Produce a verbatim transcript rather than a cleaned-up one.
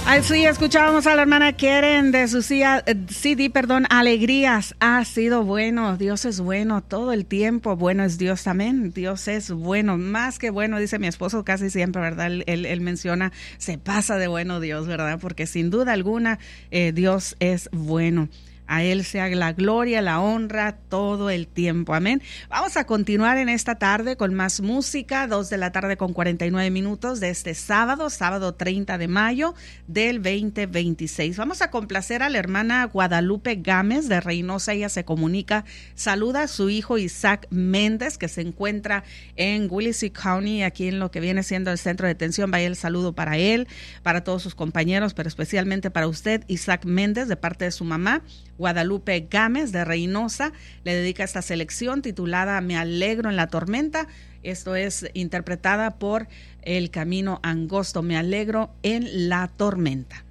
Así escuchábamos a la hermana Keren de su C D, perdón, Alegrías. Ha sido bueno, Dios es bueno todo el tiempo, bueno es Dios, amén. Dios es bueno, más que bueno, dice mi esposo casi siempre, ¿verdad? Él, él, él menciona, se pasa de bueno Dios, ¿verdad? Porque sin duda alguna eh, Dios es bueno. A Él sea la gloria, la honra, todo el tiempo. Amén. Vamos a continuar en esta tarde con más música. Dos de la tarde con cuarenta y nueve minutos de este sábado, sábado treinta de mayo del veinte veintiséis. Vamos a complacer a la hermana Guadalupe Gámez de Reynosa. Ella se comunica, saluda a su hijo Isaac Méndez, que se encuentra en Willacy County, aquí en lo que viene siendo el centro de detención. Vaya el saludo para él, para todos sus compañeros, pero especialmente para usted, Isaac Méndez, de parte de su mamá, Guadalupe Gámez de Reynosa. Le dedica esta selección titulada Me alegro en la tormenta. Esto es interpretada por El Camino Angosto. Me alegro en la tormenta.